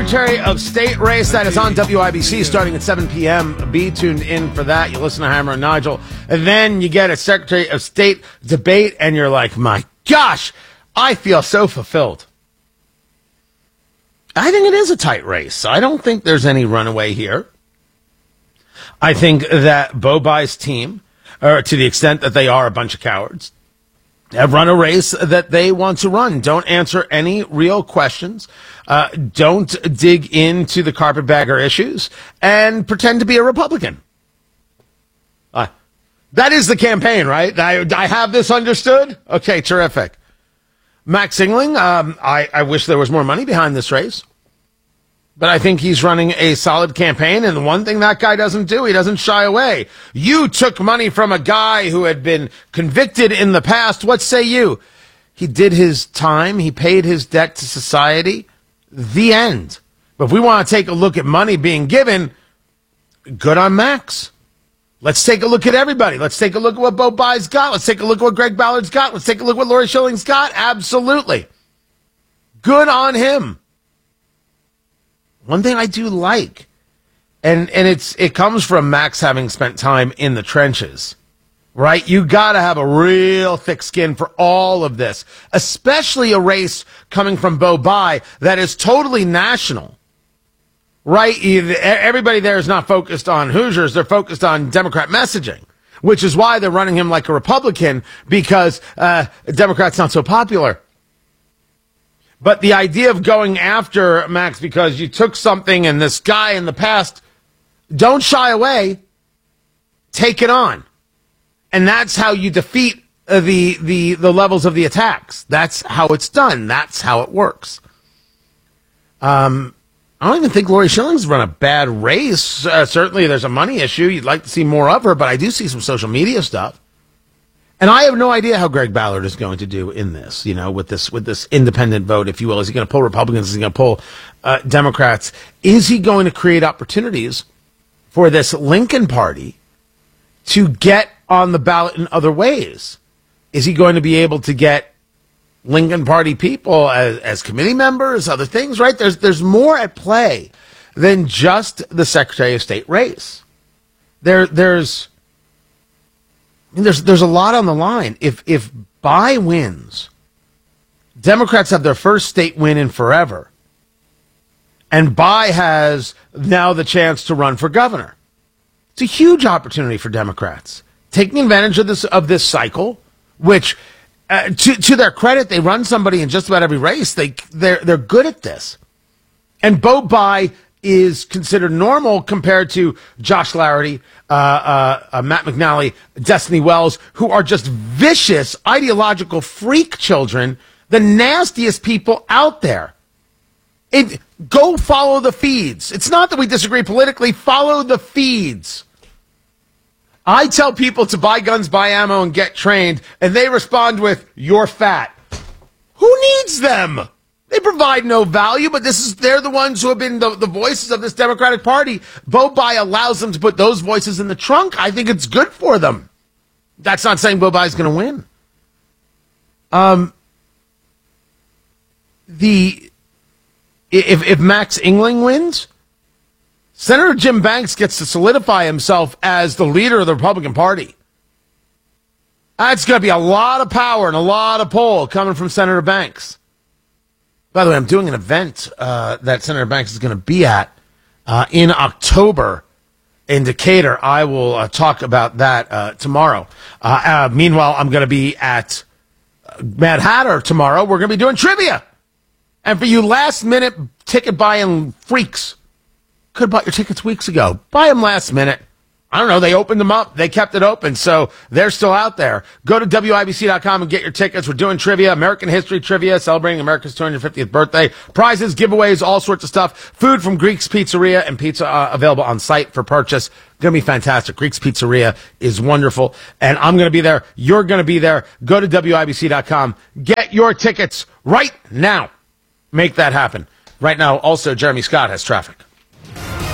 Secretary of State race that is on WIBC starting at 7 p.m. Be tuned in for that. You listen to Hammer and Nigel. And then you get a Secretary of State debate, and you're like, my gosh, I feel so fulfilled. I think it is a tight race. I don't think there's any runaway here. I think that Bobay's team, or to the extent that they are a bunch of cowards, have run a race that they want to run. Don't answer any real questions. Don't dig into the carpetbagger issues and pretend to be a Republican. That is the campaign, right? I have this understood? Okay, terrific. Max Singling, I wish there was more money behind this race. But I think he's running a solid campaign, and the one thing that guy doesn't do, he doesn't shy away. You took money from a guy who had been convicted in the past. What say you? He did his time. He paid his debt to society. The end. But if we want to take a look at money being given, good on Max. Let's take a look at everybody. Let's take a look at what Bo Bai's got. Let's take a look at what Greg Ballard's got. Let's take a look at what Lori Schilling's got. Absolutely. Good on him. One thing I do like, and it comes from Max having spent time in the trenches, right? You got to have a real thick skin for all of this, especially a race coming from Bo Bai that is totally national, right? Everybody there is not focused on Hoosiers. They're focused on Democrat messaging, which is why they're running him like a Republican, because Democrat's not so popular. But the idea of going after Max because you took something and this guy in the past, don't shy away. Take it on. And that's how you defeat the levels of the attacks. That's how it's done. That's how it works. I don't even think Lori Schilling's run a bad race. Certainly there's a money issue. You'd like to see more of her, but I do see some social media stuff. And I have no idea how Greg Ballard is going to do in this, with this independent vote, if you will. Is he going to pull Republicans? Is he going to pull Democrats? Is he going to create opportunities for this Lincoln Party to get on the ballot in other ways? Is he going to be able to get Lincoln Party people as committee members, other things, right? There's more at play than just the Secretary of State race. There's a lot on the line. If Bai wins, Democrats have their first state win in forever. And Bai has now the chance to run for governor. It's a huge opportunity for Democrats. Taking advantage of this cycle, which, to their credit, they run somebody in just about every race. They're good at this. And Bo Bai is considered normal compared to Josh Larity, Matt McNally, Destiny Wells, who are just vicious, ideological freak children, the nastiest people out there. Go follow the feeds. It's not that we disagree politically. Follow the feeds. I tell people to buy guns, buy ammo, and get trained, and they respond with, "You're fat." Who needs them? They provide no value, but they're the ones who have been the voices of this Democratic Party. Bo Bai allows them to put those voices in the trunk. I think it's good for them. That's not saying Bo Bai is going to win. If Max Engling wins, Senator Jim Banks gets to solidify himself as the leader of the Republican Party. That's going to be a lot of power and a lot of pull coming from Senator Banks. By the way, I'm doing an event that Senator Banks is going to be at in October in Decatur. I will talk about that tomorrow. Meanwhile, I'm going to be at Mad Hatter tomorrow. We're going to be doing trivia. And for you last-minute ticket buying freaks, could have bought your tickets weeks ago. Buy them last minute. I don't know. They opened them up. They kept it open, so they're still out there. Go to WIBC.com and get your tickets. We're doing trivia, American history trivia, celebrating America's 250th birthday. Prizes, giveaways, all sorts of stuff. Food from Greek's Pizzeria and pizza available on site for purchase. Going to be fantastic. Greek's Pizzeria is wonderful, and I'm going to be there. You're going to be there. Go to WIBC.com. Get your tickets right now. Make that happen. Right now, also, Jeremy Scott has traffic.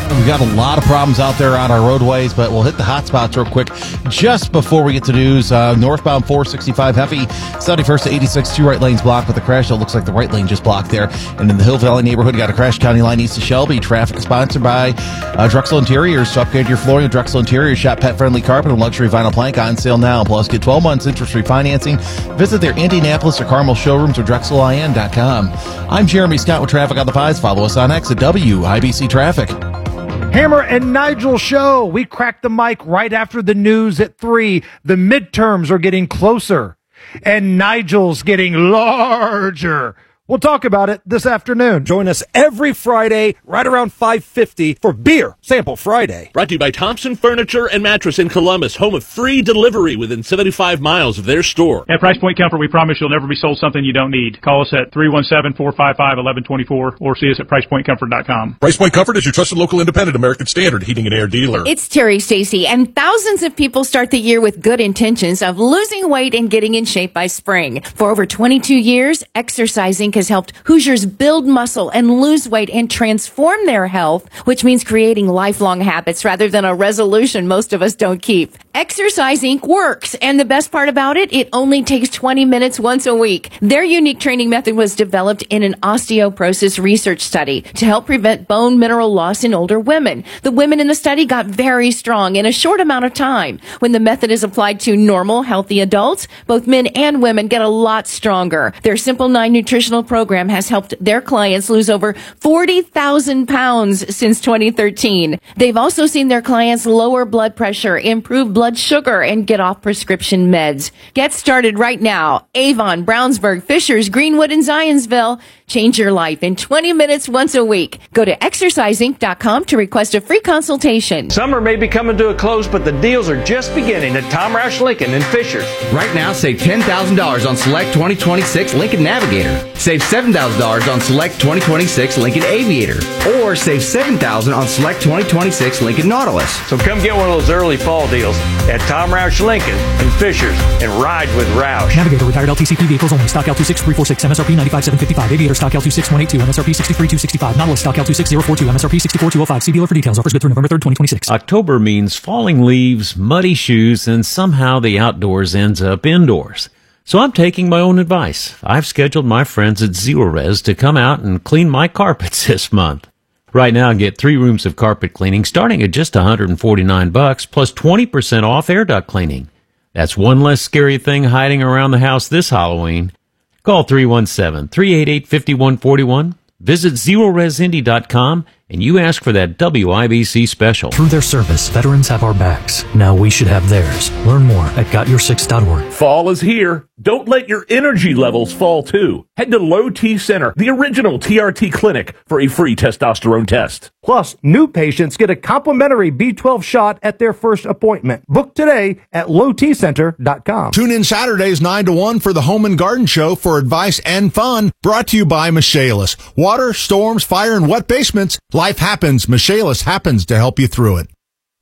We've got a lot of problems out there on our roadways, but we'll hit the hot spots real quick. Just before we get to news, northbound 465 heavy, 71st to 86, two right lanes blocked with a crash. It looks like the right lane just blocked there. And in the Hill Valley neighborhood, got a crash, County Line east of Shelby. Traffic sponsored by Drexel Interiors. To upgrade your flooring with Drexel Interiors, shop pet-friendly carpet and luxury vinyl plank on sale now. Plus, get 12 months interest-free financing. Visit their Indianapolis or Carmel showrooms or DrexelIN.com. I'm Jeremy Scott with Traffic on the Pies. Follow us on X at WIBC Traffic. Hammer and Nigel show. We crack the mic right after the news at 3. The midterms are getting closer, and Nigel's getting larger. We'll talk about it this afternoon. Join us every Friday right around 5:50 for Beer Sample Friday. Brought to you by Thompson Furniture and Mattress in Columbus, home of free delivery within 75 miles of their store. At Price Point Comfort, we promise you'll never be sold something you don't need. Call us at 317-455-1124 or see us at PricePointComfort.com. Price Point Comfort is your trusted local independent American Standard heating and air dealer. It's Terry Stacy, and thousands of people start the year with good intentions of losing weight and getting in shape by spring. For over 22 years, Exercising has helped Hoosiers build muscle and lose weight and transform their health, which means creating lifelong habits rather than a resolution most of us don't keep. Exercise Inc. works, and the best part about it, it only takes 20 minutes once a week. Their unique training method was developed in an osteoporosis research study to help prevent bone mineral loss in older women. The women in the study got very strong in a short amount of time. When the method is applied to normal, healthy adults, both men and women get a lot stronger. Their Simple 9 nutritional program has helped their clients lose over 40,000 pounds since 2013. They've also seen their clients lower blood pressure, improve blood sugar, and get off prescription meds. Get started right now. Avon, Brownsburg, Fishers, Greenwood, and Zionsville. Change your life in 20 minutes once a week. Go to exerciseinc.com to request a free consultation. Summer may be coming to a close, but the deals are just beginning at Tom Roush Lincoln in Fishers. Right now, save $10,000 on select 2026 Lincoln Navigator. Save $7,000 on select 2026 Lincoln Aviator. Or save $7,000 on select 2026 Lincoln Nautilus. So come get one of those early fall deals at Tom Roush Lincoln in Fishers and ride with Roush. Navigator retired LTCP vehicles only. Stock L26346, MSRP 95755. Aviator stock L26182, MSRP 63265. Nautilus stock L26042, MSRP 64205. See dealer for details. Offers good through November 3rd, 2026. October means falling leaves, muddy shoes, and somehow the outdoors ends up indoors. So I'm taking my own advice. I've scheduled my friends at Zerorez to come out and clean my carpets this month. Right now, get 3 rooms of carpet cleaning starting at just $149 plus 20% off air duct cleaning. That's one less scary thing hiding around the house this Halloween. Call 317-388-5141. Visit ZeroResIndy.com and you ask for that WIBC special. Through their service, veterans have our backs. Now we should have theirs. Learn more at GotYour6.org. Fall is here. Don't let your energy levels fall too. Head to Low T Center, the original TRT clinic, for a free testosterone test. Plus, new patients get a complimentary B12 shot at their first appointment. Book today at lowtcenter.com. Tune in Saturdays 9 to 1 for the Home and Garden Show for advice and fun. Brought to you by Michaelis. Water, storms, fire, and wet basements. Life happens. Michaelis happens to help you through it.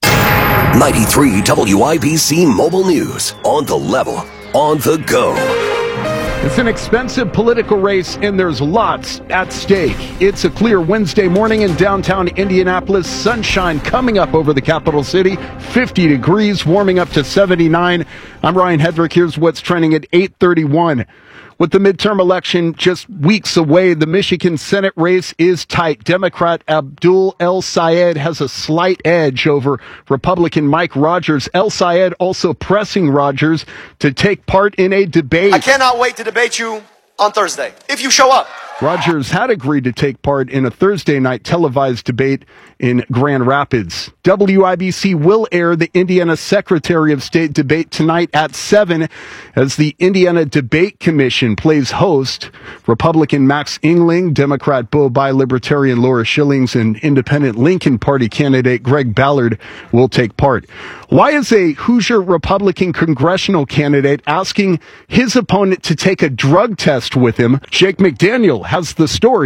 93 WIBC Mobile News. On the level. On the go. It's an expensive political race, and there's lots at stake. It's a clear Wednesday morning in downtown Indianapolis. Sunshine coming up over the capital city. 50 degrees, warming up to 79. I'm Ryan Hedrick. Here's what's trending at 8:31. With the midterm election just weeks away, the Michigan Senate race is tight. Democrat Abdul El-Sayed has a slight edge over Republican Mike Rogers. El-Sayed also pressing Rogers to take part in a debate. I cannot wait to debate you on Thursday, if you show up. Rogers had agreed to take part in a Thursday night televised debate in Grand Rapids. WIBC will air the Indiana Secretary of State debate tonight at 7 as the Indiana Debate Commission plays host. Republican Max Engling, Democrat Bo Bai, Libertarian Laura Schillings, and Independent Lincoln Party candidate Greg Ballard will take part. Why is a Hoosier Republican congressional candidate asking his opponent to take a drug test with him? Jake McDaniel has the story of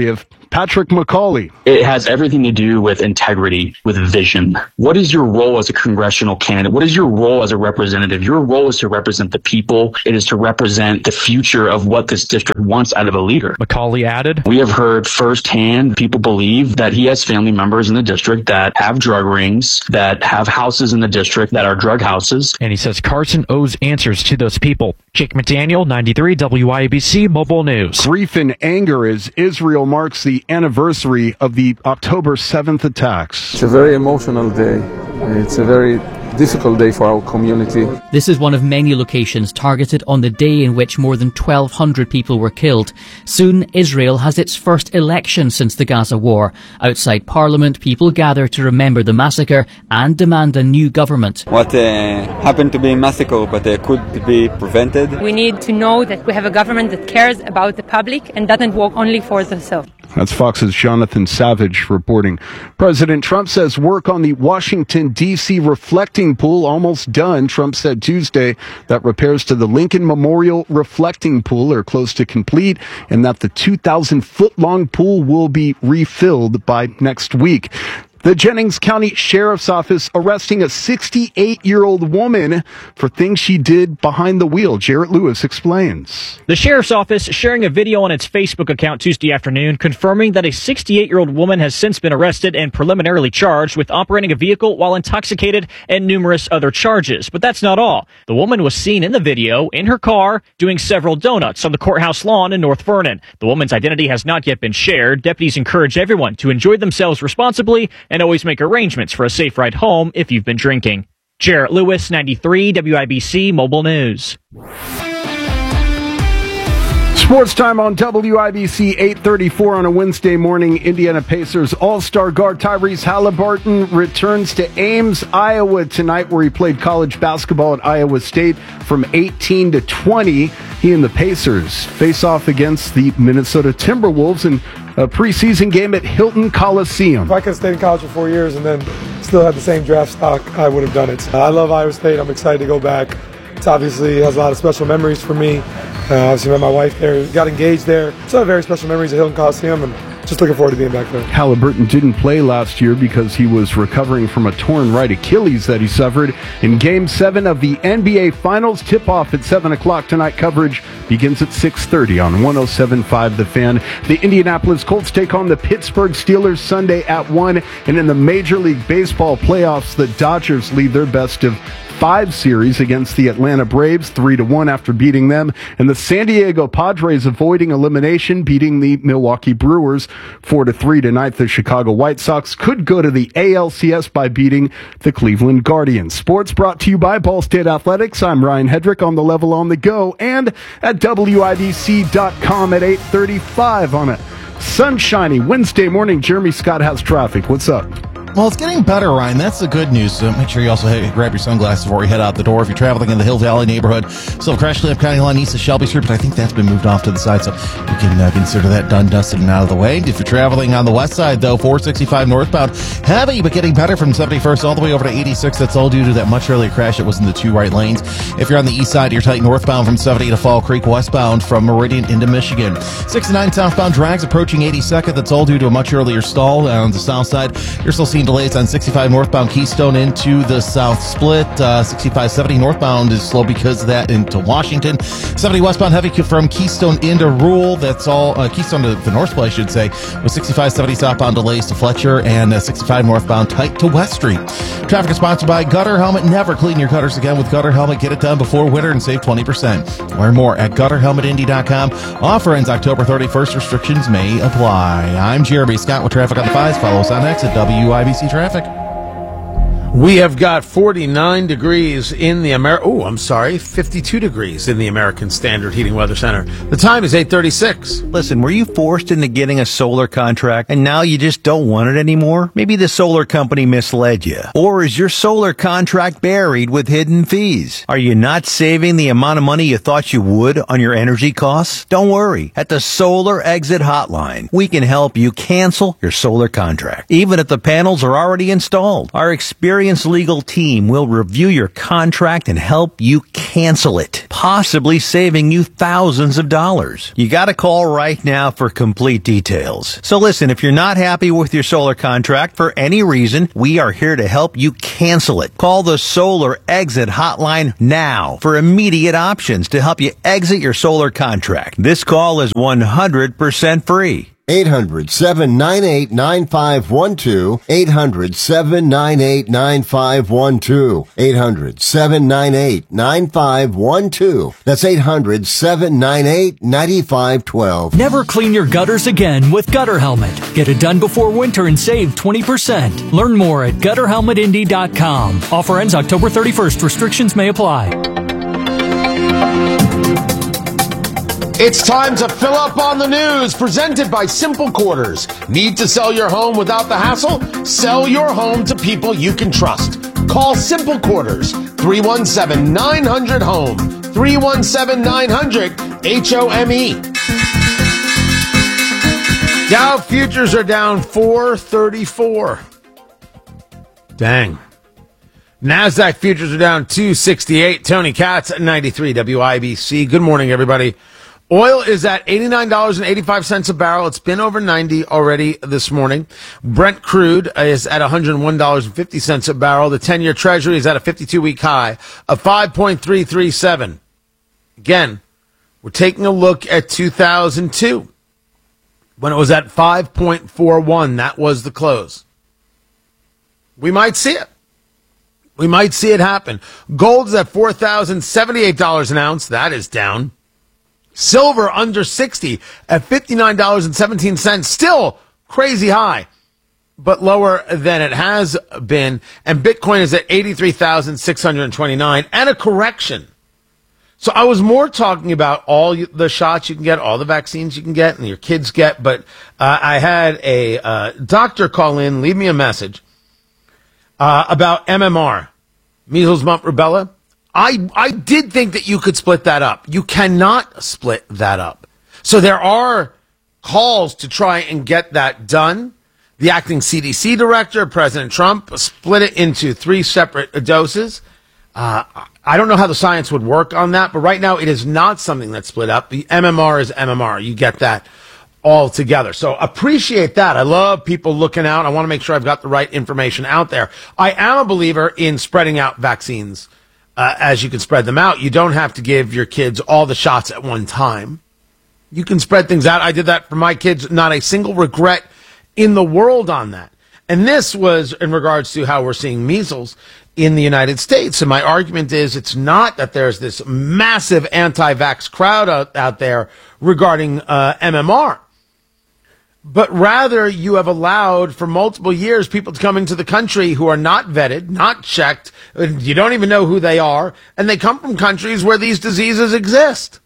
Patrick McCauley. It has everything to do with integrity, with vision. What is your role as a congressional candidate? What is your role as a representative? Your role is to represent the people. It is to represent the future of what this district wants out of a leader. McCauley added, we have heard firsthand people believe that he has family members in the district that have drug rings, that have houses in the district that are drug houses. And he says Carson owes answers to those people. Jake McDaniel, 93 WIBC Mobile News. Grief and anger as Israel marks the anniversary of the October 7th attacks. It's a very emotional day. It's a very difficult day for our community. This is one of many locations targeted on the day in which more than 1,200 people were killed. Soon, Israel has its first election since the Gaza war. Outside Parliament, people gather to remember the massacre and demand a new government. What happened to be a massacre, but could be prevented. We need to know that we have a government that cares about the public and doesn't work only for themselves. That's Fox's Jonathan Savage reporting. President Trump says work on the Washington, D.C. reflecting pool almost done. Trump said Tuesday that repairs to the Lincoln Memorial reflecting pool are close to complete and that the 2,000-foot-long pool will be refilled by next week. The Jennings County Sheriff's Office arresting a 68-year-old woman for things she did behind the wheel. Jarrett Lewis explains. The Sheriff's Office sharing a video on its Facebook account Tuesday afternoon confirming that a 68-year-old woman has since been arrested and preliminarily charged with operating a vehicle while intoxicated and numerous other charges. But that's not all. The woman was seen in the video in her car doing several donuts on the courthouse lawn in North Vernon. The woman's identity has not yet been shared. Deputies encourage everyone to enjoy themselves responsibly and always make arrangements for a safe ride home if you've been drinking. Jarrett Lewis, 93 WIBC Mobile News. Sports time on WIBC 8:34 on a Wednesday morning. Indiana Pacers All-Star guard Tyrese Halliburton returns to Ames, Iowa tonight, where he played college basketball at Iowa State from 18 to 20. He and the Pacers face off against the Minnesota Timberwolves in a preseason game at Hilton Coliseum. If I could have stayed in college for 4 years and then still had the same draft stock, I would have done it. I love Iowa State. I'm excited to go back. It obviously has a lot of special memories for me. Obviously met my wife there, got engaged there. So I have very special memories of Hilton Coliseum, and just looking forward to being back there. Halliburton didn't play last year because he was recovering from a torn right Achilles that he suffered in Game 7 of the NBA Finals. Tip-off at 7 o'clock tonight. Coverage begins at 6:30 on 107.5 The Fan. The Indianapolis Colts take on the Pittsburgh Steelers Sunday at 1. And in the Major League Baseball playoffs, the Dodgers lead their best of 5 series against the Atlanta Braves 3-1 after beating them, and the San Diego Padres avoiding elimination, beating the Milwaukee Brewers 4-3 tonight. The Chicago White Sox could go to the ALCS by beating the Cleveland Guardians. Sports brought to you by Ball State Athletics. I'm Ryan Hedrick on the Level on the Go and at WIBC.com at 8:35 on a sunshiny Wednesday morning. Jeremy Scott has traffic. What's up? Well, it's getting better, Ryan. That's the good news. So make sure you also grab your sunglasses before you head out the door. If you're traveling in the Hill Valley neighborhood, still crash cleanup County line east of Shelby Street, but I think that's been moved off to the side, so you can consider that done, dusted, and out of the way. If you're traveling on the west side, though, 465 northbound, heavy, but getting better from 71st all the way over to 86. That's all due to that much earlier crash that was in the 2 right lanes. If you're on the east side, you're tight northbound from 70 to Fall Creek, westbound from Meridian into Michigan. 69 southbound drags approaching 82nd. That's all due to a much earlier stall. On the south side, you're still seeing delays on 65 northbound Keystone into the south split. 65-70 northbound is slow because of that into Washington. 70 westbound heavy from Keystone into Rule. That's all Keystone to the north, I should say, with 65-70 southbound delays to Fletcher and 65 northbound tight to West Street. Traffic is sponsored by Gutter Helmet. Never clean your gutters again with Gutter Helmet. Get it done before winter and save 20%. Learn more at GutterHelmetIndy.com. Offer ends October 31st. Restrictions may apply. I'm Jeremy Scott with Traffic on the 5s. Follow us on X at WIBC Traffic. We have got 49 degrees in the 52 degrees in the American Standard Heating Weather Center. The time is 8:36. Listen, were you forced into getting a solar contract and now you just don't want it anymore? Maybe the solar company misled you. Or is your solar contract buried with hidden fees? Are you not saving the amount of money you thought you would on your energy costs? Don't worry. At the Solar Exit Hotline, we can help you cancel your solar contract, even if the panels are already installed. Our experienced experienced legal team will review your contract and help you cancel it, possibly saving you thousands of dollars. You got to call right now for complete details. So listen, if you're not happy with your solar contract for any reason, we are here to help you cancel it. Call the Solar Exit Hotline now for immediate options to help you exit your solar contract. This call is 100% free. 800-798-9512. 800-798-9512. 800-798-9512. That's 800-798-9512. Never clean your gutters again with Gutter Helmet. Get it done before winter and save 20%. Learn more at gutterhelmetindy.com. Offer ends October 31st. Restrictions may apply. It's time to fill up on the news, presented by Simple Quarters. Need to sell your home without the hassle? Sell your home to people you can trust. Call Simple Quarters, 317-900-HOME, 317-900-HOME. Dow futures are down 434. Dang. NASDAQ futures are down 268. Tony Katz at 93 WIBC. Good morning, everybody. Oil is at $89.85 a barrel. It's been over 90 already this morning. Brent crude is at $101.50 a barrel. The 10-year Treasury is at a 52-week high of 5.337. Again, we're taking a look at 2002 when it was at 5.41. That was the close. We might see it. We might see it happen. Gold is at $4,078 an ounce. That is down. Silver under 60 at $59.17. Still crazy high, but lower than it has been. And Bitcoin is at 83,629 and a correction. So I was more talking about all the shots you can get, all the vaccines you can get and your kids get. But I had a doctor call in, leave me a message about MMR, measles, mumps, rubella. I did think that you could split that up. You cannot split that up. So there are calls to try and get that done. The acting CDC director, President Trump, split it into 3 separate doses. I don't know how the science would work on that, but right now it is not something that's split up. The MMR is MMR. You get that all together. So appreciate that. I love people looking out. I want to make sure I've got the right information out there. I am a believer in spreading out vaccines. As you can spread them out, you don't have to give your kids all the shots at one time. You can spread things out. I did that for my kids. Not a single regret in the world on that. And this was in regards to how we're seeing measles in the United States. And my argument is it's not that there's this massive anti-vax crowd out there regarding MMR. But rather, you have allowed for multiple years people to come into the country who are not vetted, not checked. You don't even know who they are. And they come from countries where these diseases exist.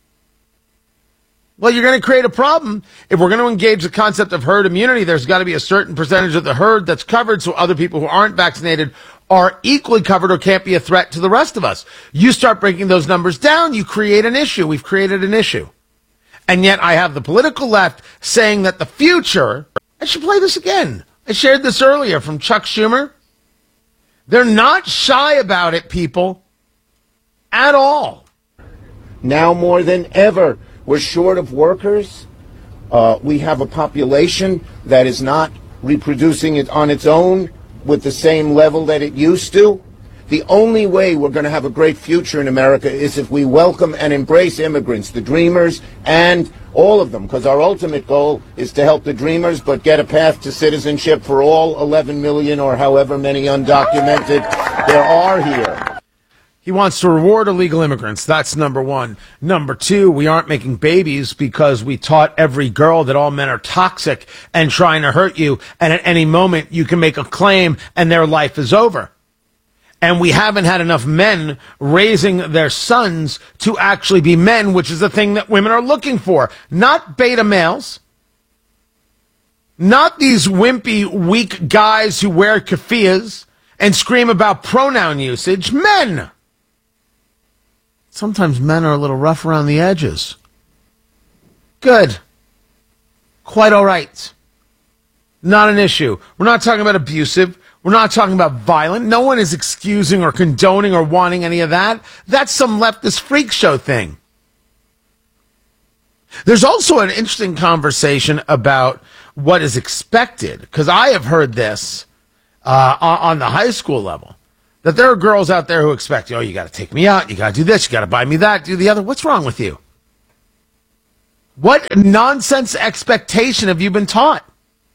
Well, you're going to create a problem. If we're going to engage the concept of herd immunity, there's got to be a certain percentage of the herd that's covered so other people who aren't vaccinated are equally covered or can't be a threat to the rest of us. You start breaking those numbers down, you create an issue. We've created an issue. And yet I have the political left saying that the future, I should play this again. I shared this earlier from Chuck Schumer. They're not shy about it, people, at all. Now more than ever, we're short of workers. We have a population that is not reproducing it on its own with the same level that it used to. The only way we're going to have a great future in America is if we welcome and embrace immigrants, the dreamers, and all of them, because our ultimate goal is to help the dreamers, but get a path to citizenship for all 11 million or however many undocumented there are here. He wants to reward illegal immigrants. That's number one. Number two, we aren't making babies because we taught every girl that all men are toxic and trying to hurt you, and at any moment you can make a claim and their life is over. And we haven't had enough men raising their sons to actually be men, which is the thing that women are looking for. Not beta males. Not these wimpy, weak guys who wear keffiyehs and scream about pronoun usage. Men. Sometimes men are a little rough around the edges. Good. Quite all right. Not an issue. We're not talking about abusive. We're not talking about violent. No one is excusing or condoning or wanting any of that. That's some leftist freak show thing. There's also an interesting conversation about what is expected, because I have heard this on the high school level, that there are girls out there who expect, oh, you got to take me out, you got to do this, you got to buy me that, do the other. What's wrong with you? What nonsense expectation have you been taught?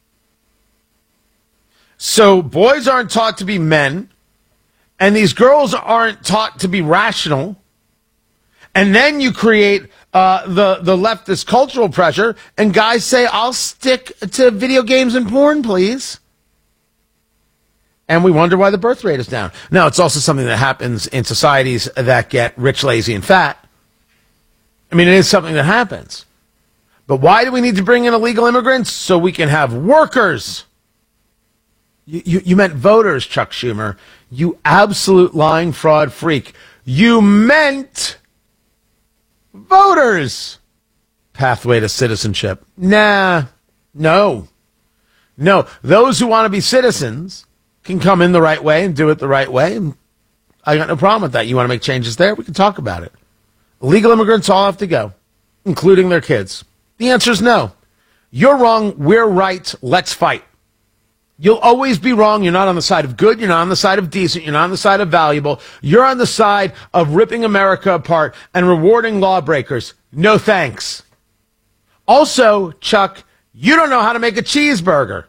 So boys aren't taught to be men, and these girls aren't taught to be rational, and then you create the leftist cultural pressure, and guys say, I'll stick to video games and porn, please. And we wonder why the birth rate is down. Now, it's also something that happens in societies that get rich, lazy, and fat. I mean, it is something that happens. But why do we need to bring in illegal immigrants? So we can have workers. You meant voters, Chuck Schumer. You absolute lying fraud freak. You meant voters. Pathway to citizenship. Nah. No. Those who want to be citizens can come in the right way and do it the right way. And I got no problem with that. You want to make changes there? We can talk about it. Illegal immigrants all have to go, including their kids. The answer is no. You're wrong. We're right. Let's fight. You'll always be wrong. You're not on the side of good. You're not on the side of decent. You're not on the side of valuable. You're on the side of ripping America apart and rewarding lawbreakers. No thanks. Also, Chuck, you don't know how to make a cheeseburger.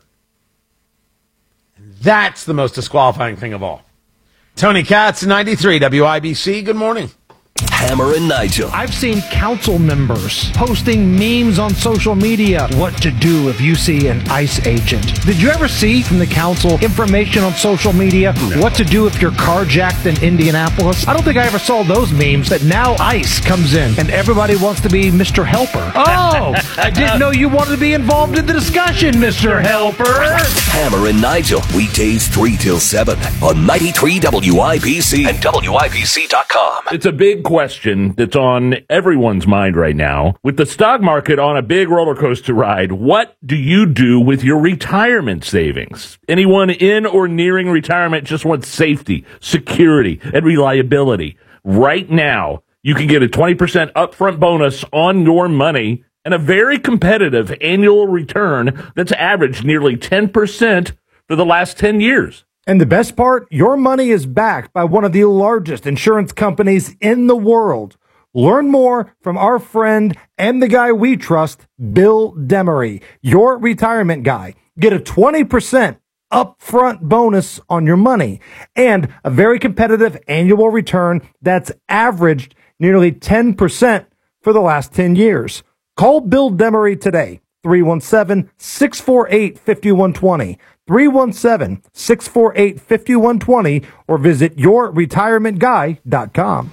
That's the most disqualifying thing of all. Tony Katz, 93 WIBC. Good morning. Hammer and Nigel. I've seen council members posting memes on social media. What to do if you see an ICE agent. Did you ever see from the council information on social media? No. What to do if you're carjacked in Indianapolis? I don't think I ever saw those memes, but now ICE comes in and everybody wants to be Mr. Helper. Oh, I didn't know you wanted to be involved in the discussion, Mr. Helper. Hammer and Nigel, weekdays 3 till 7 on 93 WIBC and WIBC.com. It's a big question that's on everyone's mind right now. With the stock market on a big roller coaster ride, what do you do with your retirement savings? Anyone in or nearing retirement just wants safety, security, and reliability. Right now, you can get a 20% upfront bonus on your money and a very competitive annual return that's averaged nearly 10% for the last 10 years. And the best part, your money is backed by one of the largest insurance companies in the world. Learn more from our friend and the guy we trust, Bill Demery, your retirement guy. Get a 20% upfront bonus on your money and a very competitive annual return that's averaged nearly 10% for the last 10 years. Call Bill Demery today, 317-648-5120. 317-648-5120 or visit yourretirementguy.com.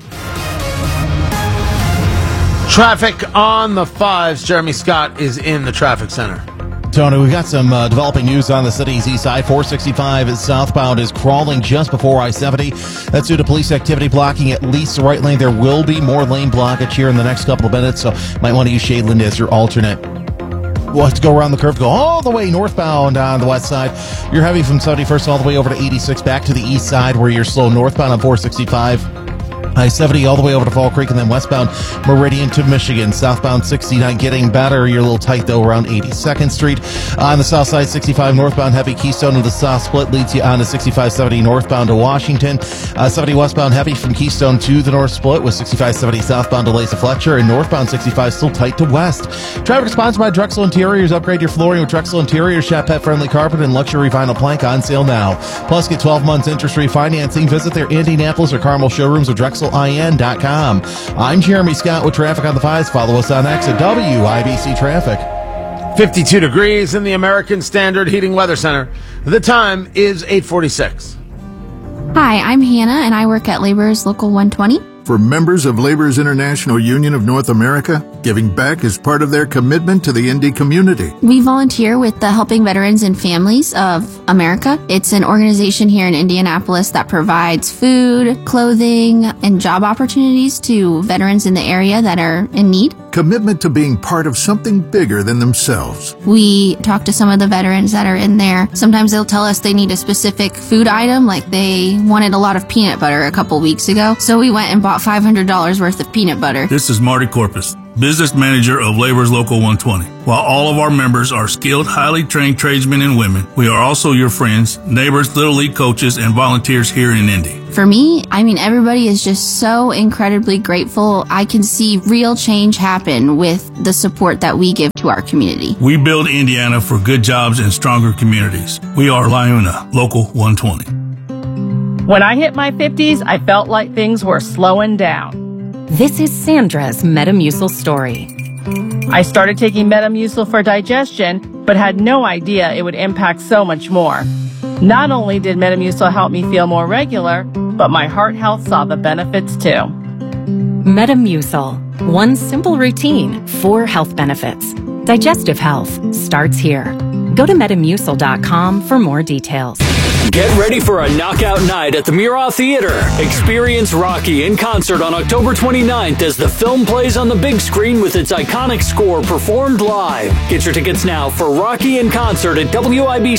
Traffic on the 5s. Jeremy Scott is in the traffic center. Tony, we've got some developing news on the city's east side. 465 southbound is crawling just before I-70. That's due to police activity blocking at least the right lane. There will be more lane blockage here in the next couple of minutes, so might want to use Shadeland as your alternate. We'll have to go around the curve, go all the way northbound on the west side. You're heavy from 71st all the way over to 86, back to the east side where you're slow northbound on 465. I-70 all the way over to Fall Creek, and then westbound Meridian to Michigan. Southbound 69 getting better. You're a little tight, though, around 82nd Street. On the south side, 65 northbound heavy Keystone to the south split leads you on to 6570 northbound to Washington. 70 westbound heavy from Keystone to the north split with 6570 southbound to Lacey Fletcher, and northbound 65 still tight to west. Traffic sponsored by Drexel Interiors. Upgrade your flooring with Drexel Interiors. Shop pet-friendly carpet and luxury vinyl plank on sale now. Plus, get 12 months interest-free financing. Visit their Indianapolis or Carmel showrooms or DrexelIN.com. I'm Jeremy Scott with Traffic on the 5s. Follow us on X at WIBC Traffic. 52 degrees in the American Standard Heating Weather Center. The time is 8:46. Hi, I'm Hannah, and I work at Laborers Local 120. For members of Laborers International Union of North America, giving back is part of their commitment to the Indy community. We volunteer with the Helping Veterans and Families of America. It's an organization here in Indianapolis that provides food, clothing, and job opportunities to veterans in the area that are in need. commitment to being part of something bigger than themselves. We talk to some of the veterans that are in there. Sometimes they'll tell us they need a specific food item, like they wanted a lot of peanut butter a couple weeks ago. So we went and bought $500 worth of peanut butter. This is Marty Corpus, business manager of Labor's Local 120. While all of our members are skilled, highly trained tradesmen and women, we are also your friends, neighbors, Little League coaches, and volunteers here in Indy. For me, everybody is just so incredibly grateful. I can see real change happen with the support that we give to our community. We build Indiana for good jobs and stronger communities. We are LIUNA, Local 120. When I hit my 50s, I felt like things were slowing down. This is Sandra's Metamucil story. I started taking Metamucil for digestion, but had no idea it would impact so much more. Not only did Metamucil help me feel more regular, but my heart health saw the benefits too. Metamucil. One simple routine, 4 health benefits. Digestive health starts here. Go to Metamucil.com for more details. Get ready for a knockout night at the Murat Theater. Experience Rocky in concert on October 29th as the film plays on the big screen with its iconic score performed live. Get your tickets now for Rocky in concert at WIBC.